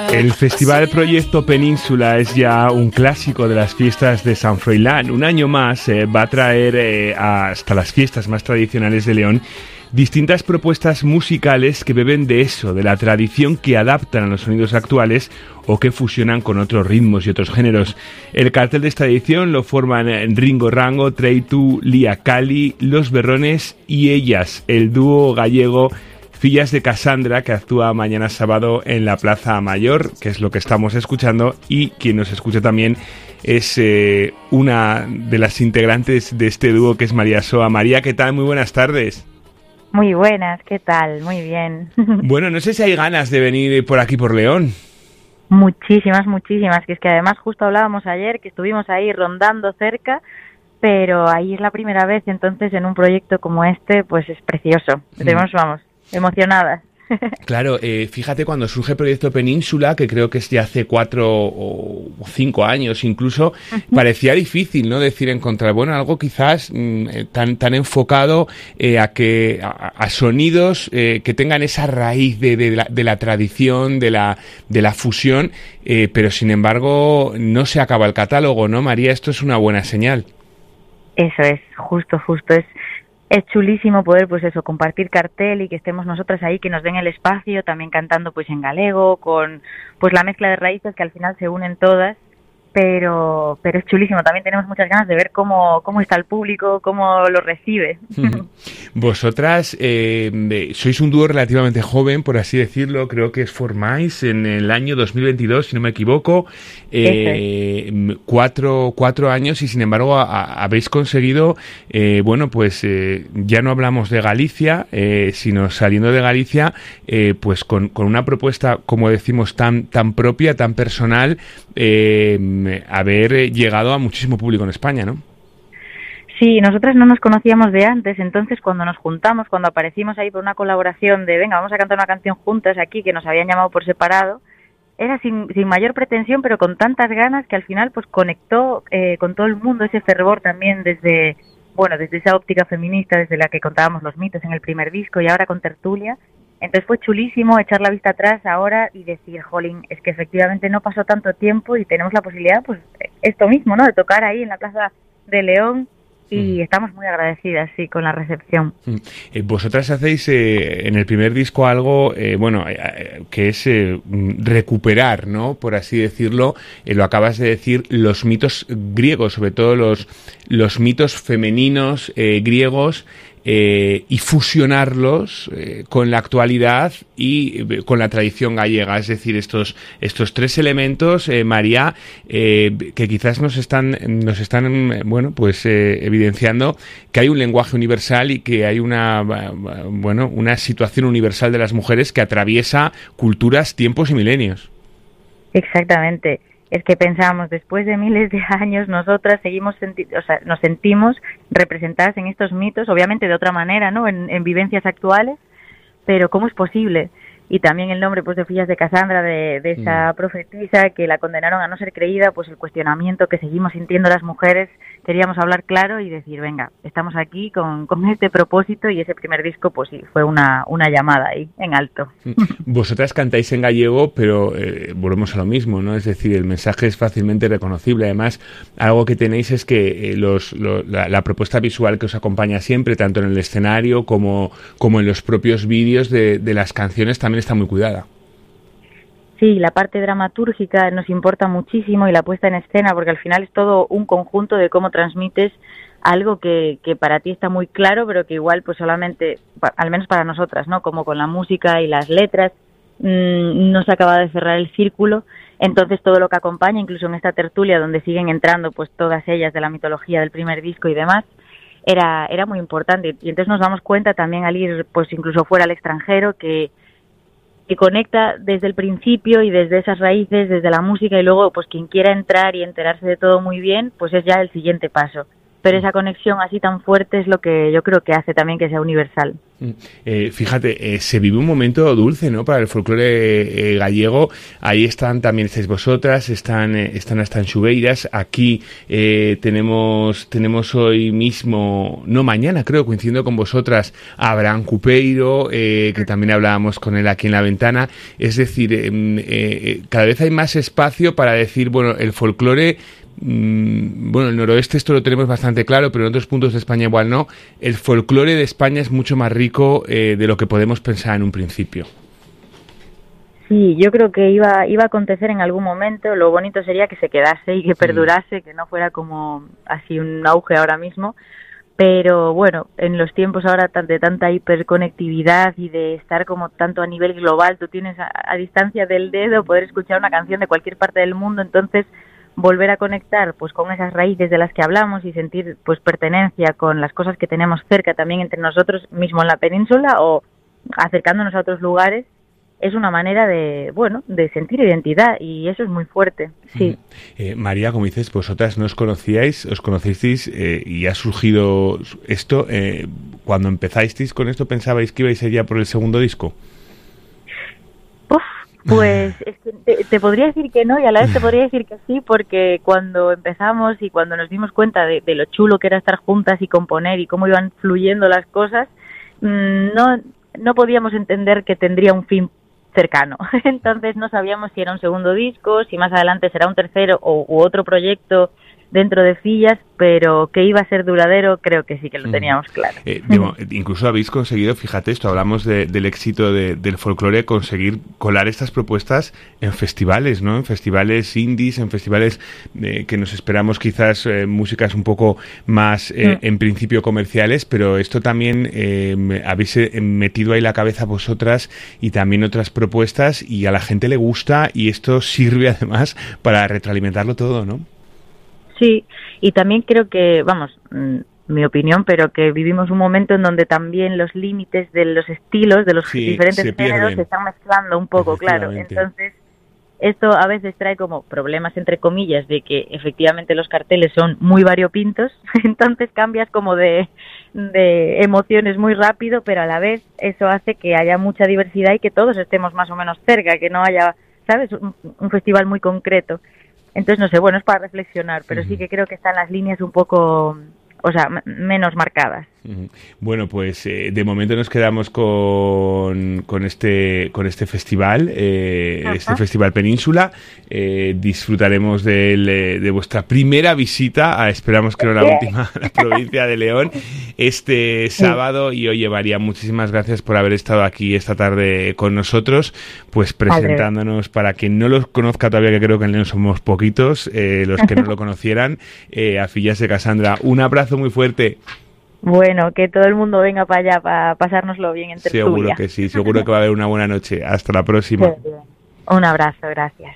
El Festival Proyecto Península es ya un clásico de las fiestas de San Froilán. Un año más va a traer hasta las fiestas más tradicionales de León distintas propuestas musicales que beben de eso, de la tradición, que adaptan a los sonidos actuales o que fusionan con otros ritmos y otros géneros. El cartel de esta edición lo forman Ringo Rango, Treitu, Lía Cali, Los Berrones y Ellas, el dúo gallego Fillas de Casandra, que actúa mañana sábado en la Plaza Mayor, que es lo que estamos escuchando, y quien nos escucha también es una de las integrantes de este dúo, que es María Soa. María, ¿qué tal? Muy buenas tardes. Muy buenas, ¿qué tal? Muy bien. Bueno, no sé si hay ganas de venir por aquí, por León. Muchísimas, que es que además justo hablábamos ayer que estuvimos ahí rondando cerca, pero ahí es la primera vez, entonces en un proyecto como este, pues es precioso. Tenemos, vamos, emocionadas. Claro, fíjate, cuando surge el Proyecto Península, que creo que es de hace 4 o 5 años incluso, parecía difícil, ¿no? Decir, encontrar, bueno, algo quizás tan enfocado a sonidos que tengan esa raíz de la tradición, de la fusión, pero sin embargo no se acaba el catálogo, ¿no, María? Esto es una buena señal. Eso es, justo, es chulísimo poder, pues eso, compartir cartel y que estemos nosotras ahí, que nos den el espacio, también cantando pues en galego, con pues la mezcla de raíces que al final se unen todas, pero es chulísimo. También tenemos muchas ganas de ver cómo está el público, cómo lo recibe. Vosotras sois un dúo relativamente joven, por así decirlo. Creo que os formáis en el año 2022, si no me equivoco. 4 años, y sin embargo habéis conseguido, ya no hablamos de Galicia, sino saliendo de Galicia, pues con una propuesta, como decimos, tan propia, tan personal, haber llegado a muchísimo público en España, ¿no? Sí, nosotras no nos conocíamos de antes, entonces cuando nos juntamos, cuando aparecimos ahí por una colaboración de venga, vamos a cantar una canción juntas aquí, que nos habían llamado por separado, era sin mayor pretensión, pero con tantas ganas que al final pues conectó con todo el mundo, ese fervor también desde esa óptica feminista, desde la que contábamos los mitos en el primer disco y ahora con Tertulia. Entonces fue chulísimo echar la vista atrás ahora y decir, jolín, es que efectivamente no pasó tanto tiempo y tenemos la posibilidad, pues esto mismo, ¿no?, de tocar ahí en la Plaza de León, y estamos muy agradecidas, sí, con la recepción. Vosotras hacéis en el primer disco algo, que es recuperar, ¿no?, por así decirlo, lo acabas de decir, los mitos griegos, sobre todo los mitos femeninos griegos, y fusionarlos con la actualidad y con la tradición gallega. Es decir, estos 3 elementos, María, que quizás nos están evidenciando que hay un lenguaje universal y que hay una situación universal de las mujeres que atraviesa culturas, tiempos y milenios. Exactamente. Es que pensamos, después de miles de años, nosotras nos sentimos representadas en estos mitos, obviamente de otra manera, ¿no?, en vivencias actuales, pero ¿cómo es posible? Y también el nombre, pues, de Fillas de Casandra, de esa profetisa que la condenaron a no ser creída, pues el cuestionamiento que seguimos sintiendo las mujeres, queríamos hablar claro y decir, venga, estamos aquí con este propósito, y ese primer disco, pues sí, fue una llamada ahí, en alto. Vosotras cantáis en gallego, pero volvemos a lo mismo, ¿no? Es decir, el mensaje es fácilmente reconocible. Además, algo que tenéis es que la propuesta visual que os acompaña siempre, tanto en el escenario como en los propios vídeos de las canciones, también está muy cuidada. Sí, la parte dramatúrgica nos importa muchísimo, y la puesta en escena, porque al final es todo un conjunto de cómo transmites algo que para ti está muy claro, pero que igual pues solamente, al menos para nosotras, ¿no?, como con la música y las letras, no se acaba de cerrar el círculo. Entonces todo lo que acompaña, incluso en esta tertulia donde siguen entrando pues todas ellas de la mitología del primer disco y demás, era muy importante. Y entonces nos damos cuenta también al ir pues incluso fuera al extranjero que conecta desde el principio y desde esas raíces, desde la música, y luego pues quien quiera entrar y enterarse de todo muy bien, pues es ya el siguiente paso. pero esa conexión así tan fuerte es lo que yo creo que hace también que sea universal. Fíjate, se vive un momento dulce, ¿no?, para el folclore gallego. Ahí estáis vosotras, están hasta en Xubeiras. Aquí tenemos hoy mismo, no, mañana creo, coincidiendo con vosotras, a Abraham Cupeiro, que también hablábamos con él aquí en La Ventana. Es decir, cada vez hay más espacio para decir, bueno, el folclore... Bueno, el noroeste esto lo tenemos bastante claro, pero en otros puntos de España igual no. El folclore de España es mucho más rico de lo que podemos pensar en un principio. Sí, yo creo que iba a acontecer en algún momento. Lo bonito sería que se quedase y que perdurase, que no fuera como así un auge ahora mismo. Pero bueno, en los tiempos ahora de tanta hiperconectividad y de estar como tanto a nivel global, tú tienes a distancia del dedo poder escuchar una canción de cualquier parte del mundo, entonces volver a conectar pues con esas raíces de las que hablamos y sentir pues pertenencia con las cosas que tenemos cerca también entre nosotros mismo en la península o acercándonos a otros lugares, es una manera de sentir identidad, y eso es muy fuerte, sí. María, como dices, vosotras no os conocisteis y ha surgido esto. Cuando empezasteis con esto, ¿pensabais que ibais a ir ya por el segundo disco? Pues es que te podría decir que no, y a la vez te podría decir que sí, porque cuando empezamos y cuando nos dimos cuenta de lo chulo que era estar juntas y componer y cómo iban fluyendo las cosas, no podíamos entender que tendría un fin cercano. Entonces no sabíamos si era un segundo disco, si más adelante será un tercero u otro proyecto dentro de Fillas, pero que iba a ser duradero, creo que sí que lo teníamos claro. Incluso habéis conseguido, fíjate esto, hablamos del éxito del folclore, conseguir colar estas propuestas en festivales, ¿no? En festivales indies, en festivales que nos esperamos quizás músicas un poco más en principio comerciales, pero esto también habéis metido ahí la cabeza vosotras y también otras propuestas, y a la gente le gusta, y esto sirve además para retroalimentarlo todo, ¿no? Sí, y también creo que, mi opinión, pero que vivimos un momento en donde también los límites de los estilos, de los diferentes géneros, se están mezclando un poco, claro. Entonces, esto a veces trae como problemas, entre comillas, de que efectivamente los carteles son muy variopintos, entonces cambias como de emociones muy rápido, pero a la vez eso hace que haya mucha diversidad y que todos estemos más o menos cerca, que no haya, ¿sabes?, un festival muy concreto. Entonces, no sé, es para reflexionar, pero sí que creo que están las líneas un poco, menos marcadas. Bueno, pues de momento nos quedamos con este festival, este Festival Península. Disfrutaremos de vuestra primera visita, esperamos que no la última, a la provincia de León, este sábado. Y oye, María, muchísimas gracias por haber estado aquí esta tarde con nosotros, pues presentándonos, para quien no los conozca todavía, que creo que en León somos poquitos, los que no lo conocieran, a Fillas de Casandra. Un abrazo muy fuerte. Bueno, que todo el mundo venga para allá para pasárnoslo bien en tertulia. Seguro que sí, seguro que va a haber una buena noche. Hasta la próxima. Un abrazo, gracias.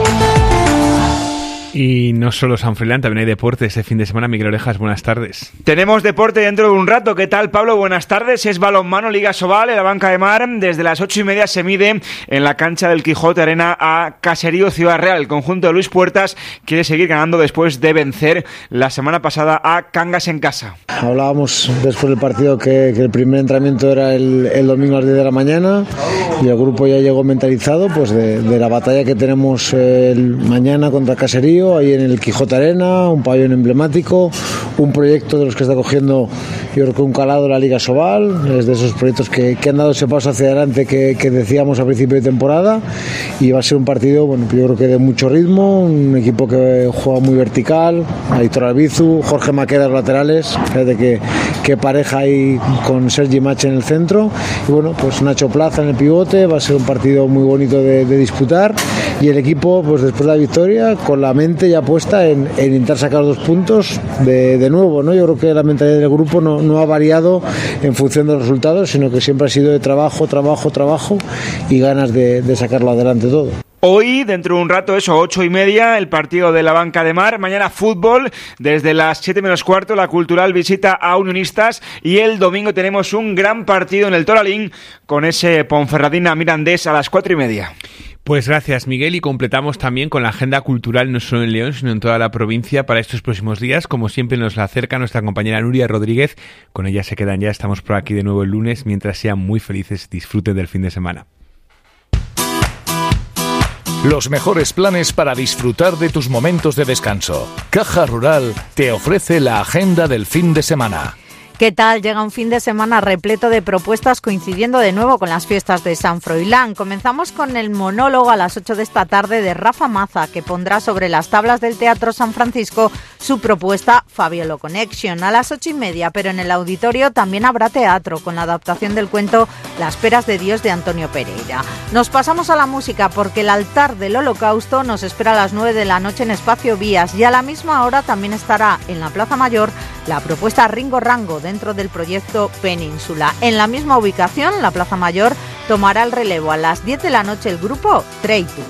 Y no solo San Froilán, también hay deporte este fin de semana. Miguel Orejas, buenas tardes. Tenemos deporte dentro de un rato. ¿Qué tal, Pablo? Buenas tardes. Es balonmano Liga Sobal en la Banca de Mar. Desde las 8:30 se mide en la cancha del Quijote Arena a Caserío Ciudad Real. El conjunto de Luis Puertas quiere seguir ganando después de vencer la semana pasada a Cangas en casa. Hablábamos después del partido que el primer entrenamiento era el domingo a las 10 de la mañana, y el grupo ya llegó mentalizado pues de la batalla que tenemos el mañana contra Caserío, ahí en el Quijote Arena, un pabellón emblemático, un proyecto de los que está cogiendo, yo creo que un calado la Liga Sobal, es de esos proyectos que han dado ese paso hacia adelante que decíamos a principio de temporada, y va a ser un partido, yo creo que de mucho ritmo, un equipo que juega muy vertical, Aitor Albizu, Jorge Maqueda los laterales, fíjate que pareja ahí con Sergi Mache en el centro, y pues Nacho Plaza en el pivote. Va a ser un partido muy bonito de disputar, y el equipo, pues después de la victoria, con la mente ya puesta en intentar sacar 2 puntos de nuevo, ¿no? Yo creo que la mentalidad del grupo no ha variado en función de los resultados, sino que siempre ha sido de trabajo y ganas de sacarlo adelante todo. Hoy, dentro de un rato, 8:30, el partido de la Banca de Mar. Mañana fútbol, desde las 7 menos cuarto, la Cultural visita a Unionistas. Y el domingo tenemos un gran partido en el Toralín, con ese Ponferradina Mirandés a las 4:30. Pues gracias, Miguel, y completamos también con la agenda cultural no solo en León, sino en toda la provincia para estos próximos días. Como siempre nos la acerca nuestra compañera Nuria Rodríguez. Con ella se quedan ya, estamos por aquí de nuevo el lunes. Mientras sean muy felices, disfruten del fin de semana. Los mejores planes para disfrutar de tus momentos de descanso. Caja Rural te ofrece la agenda del fin de semana. ¿Qué tal? Llega un fin de semana repleto de propuestas coincidiendo de nuevo con las fiestas de San Froilán. Comenzamos con el monólogo a las 8 de esta tarde de Rafa Maza, que pondrá sobre las tablas del Teatro San Francisco su propuesta Fabiolo Connection a las 8:30, pero en el auditorio también habrá teatro con la adaptación del cuento Las peras de Dios de Antonio Pereira. Nos pasamos a la música porque el altar del Holocausto nos espera a las 9 de la noche en Espacio Vías y a la misma hora también estará en la Plaza Mayor la propuesta Ringo Rango dentro del proyecto Península. En la misma ubicación, la Plaza Mayor tomará el relevo a las 10 de la noche el grupo Treitu.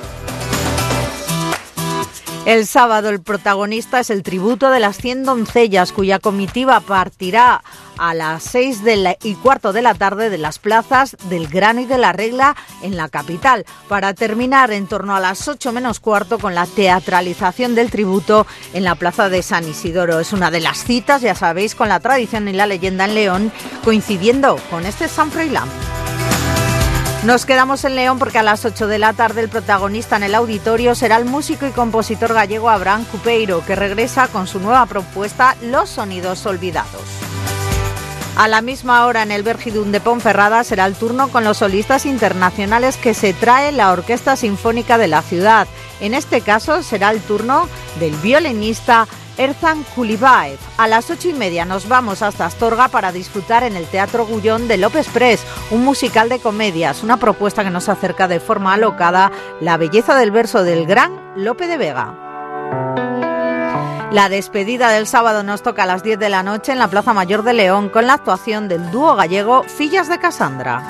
El sábado el protagonista es el tributo de las 100 doncellas, cuya comitiva partirá a las 6:15 de la tarde de las plazas del Grano y de la Regla en la capital, para terminar en torno a las 8:15 con la teatralización del tributo en la plaza de San Isidoro. Es una de las citas, ya sabéis, con la tradición y la leyenda en León, coincidiendo con este San Froilán. Nos quedamos en León porque a las 8 de la tarde el protagonista en el auditorio será el músico y compositor gallego Abraham Cupeiro, que regresa con su nueva propuesta Los Sonidos Olvidados. A la misma hora en el Vergidún de Ponferrada será el turno con los solistas internacionales que se trae la Orquesta Sinfónica de la ciudad. En este caso será el turno del violinista Erzan Kulibaev. A las 8:30 nos vamos hasta Astorga para disfrutar en el Teatro Gullón de López Press, un musical de comedias, una propuesta que nos acerca de forma alocada la belleza del verso del gran Lope de Vega. La despedida del sábado nos toca a las 10 de la noche en la Plaza Mayor de León con la actuación del dúo gallego Fillas de Casandra.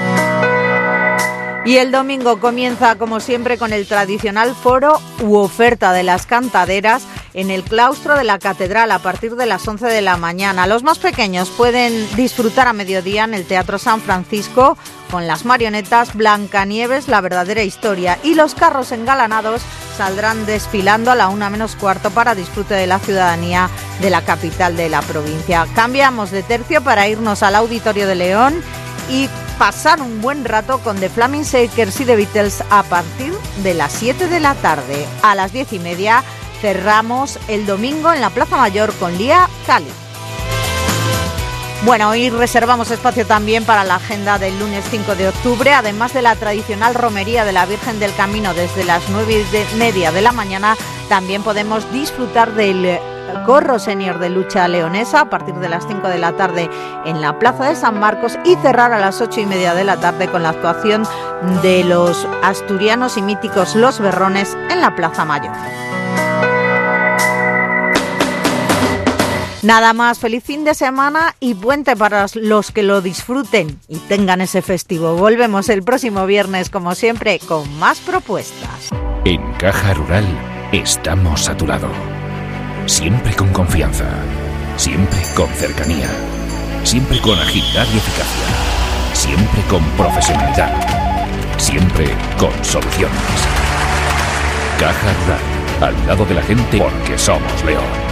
Y el domingo comienza, como siempre, con el tradicional foro u oferta de las cantaderas en el claustro de la catedral a partir de las 11 de la mañana. Los más pequeños pueden disfrutar a mediodía en el Teatro San Francisco con las marionetas Blancanieves, la verdadera historia, y los carros engalanados saldrán desfilando a la 1:15 para disfrute de la ciudadanía de la capital de la provincia. Cambiamos de tercio para irnos al Auditorio de León y pasar un buen rato con The Flaming Shakers y The Beatles a partir de las 7 de la tarde. A las 10:30 cerramos el domingo en la Plaza Mayor con Lía Cali. Bueno, hoy reservamos espacio también para la agenda del lunes 5 de octubre, además de la tradicional romería de la Virgen del Camino desde las 9:30 de la mañana. También podemos disfrutar del Corro Senior de Lucha Leonesa a partir de las 5 de la tarde en la Plaza de San Marcos y cerrar a las 8:30 de la tarde con la actuación de los asturianos y míticos Los Berrones en la Plaza Mayor. Nada más, feliz fin de semana y puente para los que lo disfruten y tengan ese festivo. Volvemos el próximo viernes, como siempre, con más propuestas. En Caja Rural estamos a tu lado. Siempre con confianza, siempre con cercanía, siempre con agilidad y eficacia, siempre con profesionalidad, siempre con soluciones. Caja Rural, al lado de la gente porque somos León.